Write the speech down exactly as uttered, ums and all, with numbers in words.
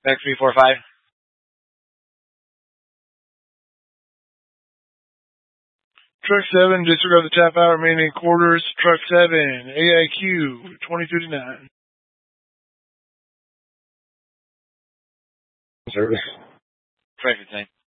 Back three four five. Truck seven, disregard the tap out, remaining quarters. Truck seven, A I Q, twenty fifty-nine. Service. Traffic time.